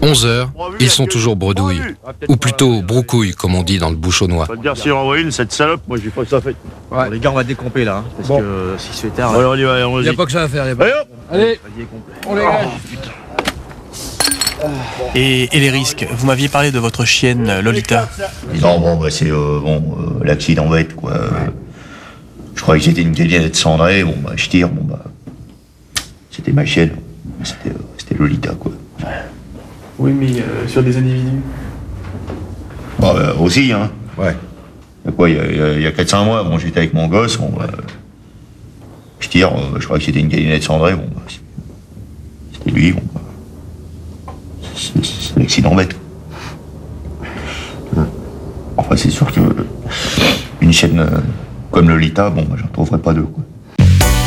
11 heures, ils sont toujours bredouilles. Ou plutôt broucouilles, comme on dit dans le bouchonnois. On va te dire si on envoie une, cette salope, moi j'ai pas que ça fait. Ouais. Bon, les gars, on va décomper là, parce que si se fait tard. Ouais, on y va, on il n'y a pas que ça à faire. Allez, on les gars. Et les risques, vous m'aviez parlé de votre chienne Lolita. Non, bon, bah, c'est l'accident bête, quoi. Je croyais que c'était une camionnette cendrée, bon, bah, je tire, bon, bah. C'était ma chienne. C'était Lolita, quoi. Oui, mais sur des individus. Bah, aussi, hein. Ouais. Quoi, il y a 4-5 mois, bon, j'étais avec mon gosse, bon, bah, je tire, je croyais que c'était une camionnette cendrée, bon, bah, c'était lui, bon, bah. C'est l'accident bête. Enfin, c'est sûr que une chaîne comme Lolita, bon, j'en trouverai pas deux, quoi.